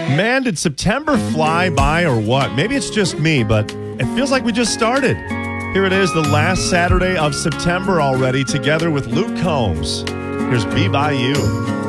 Man, did September fly by or what? Maybe it's just me, but it feels like we just started. Here it is, the last Saturday of September already, together with Luke Combs. Here's Be By You.